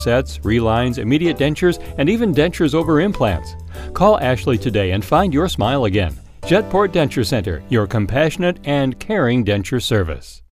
sets, relines, immediate dentures, and even dentures over implants. Call Ashley today and find your smile again. Jetport Denture Center, your compassionate and caring denture service.